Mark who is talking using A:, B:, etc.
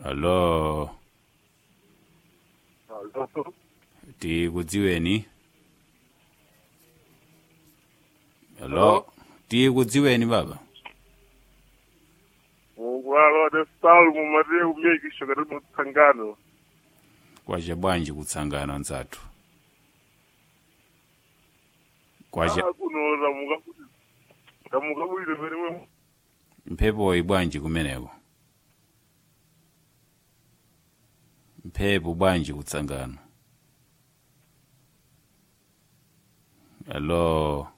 A: Hello.
B: Hello.
A: Tikudziweni. Hello. Tikudziweni baba.
B: Ngwalo de salmu mari umeki shogara mutsangano.
A: Kwaje bwanji kutsangana nzathu. Kwaje
B: kunoza muka bwile verimwe.
A: mphepo ibwanji kumeneko. Mphepo bwanji kutsangana. Hello.